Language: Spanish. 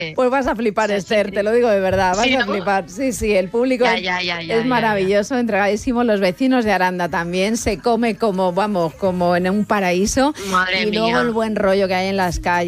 Pues vas a flipar, o sea, Esther, te lo digo de verdad, vas a flipar. Sí, el público es maravilloso, entregadísimo, los vecinos de Aranda también, se come como en un paraíso. Madre mía. Luego el buen rollo que hay en las calles.